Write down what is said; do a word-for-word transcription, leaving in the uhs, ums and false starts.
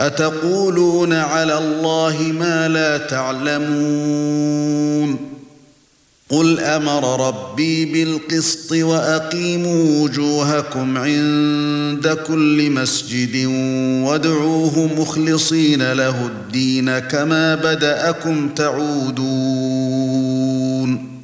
أتقولون على الله ما لا تعلمون قل أمر ربي بالقسط وأقيموا وجوهكم عند كل مسجد وادعوه مخلصين له الدين كما بدأكم تعودون